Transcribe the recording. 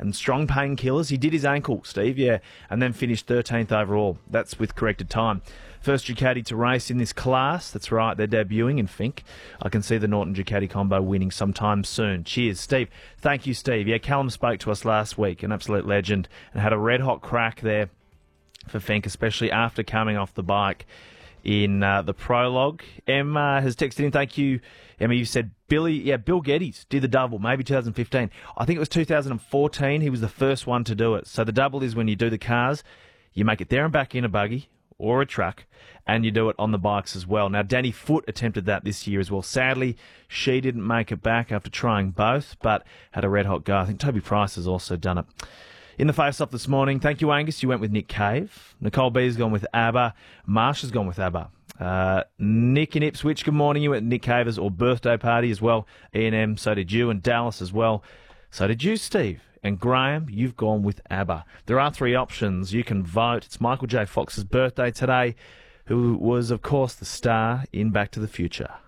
and strong painkillers. He did his ankle, Steve, yeah, and then finished 13th overall. That's with corrected time. First Ducati to race in this class. That's right, they're debuting in Fink. I can see the Norton Ducati combo winning sometime soon. Cheers, Steve. Thank you, Steve. Yeah, Callum spoke to us last week, an absolute legend, and had a red-hot crack there for Fink, especially after coming off the bike in the prologue. Emma has texted in, thank you. Emma, you said Bill Geddes did the double, maybe 2015. I think it was 2014. He was the first one to do it. So the double is when you do the cars, you make it there and back in a buggy or a truck, and you do it on the bikes as well. Now, Danny Foote attempted that this year as well. Sadly, she didn't make it back after trying both, but had a red-hot go. I think Toby Price has also done it. In the face-off this morning, thank you, Angus. You went with Nick Cave. Nicole B's gone with ABBA. Marsha's gone with ABBA. Nick in Ipswich, good morning. You went with Nick Cave's or birthday party as well. E&M, so did you. And Dallas as well. So did you, Steve. And Graham, you've gone with ABBA. There are three options. You can vote. It's Michael J. Fox's birthday today, who was, of course, the star in Back to the Future.